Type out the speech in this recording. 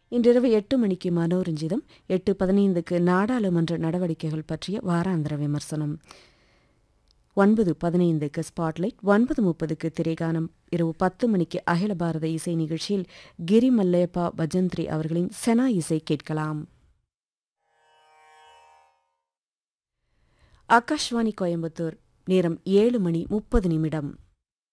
இன்றிரவு 8 மணிக்கு மனோரஞ்சிதம், 8:15க்கு நாடாளுமன்ற நடவடிக்கைகள் பற்றிய வாராந்திர விமர்சனம், 9:15க்கு ஸ்பாட்லைட், 9:30க்கு திரைகானம், இரவு 10 மணிக்கு அகில பாரத இசை நிகழ்ச்சியில் கிரி மல்லையப்பா பஜந்திரி அவர்களின் செனா இசை கேட்கலாம். ஆகாஷ்வாணி கோயம்புத்தூர். நேரம் 7:30.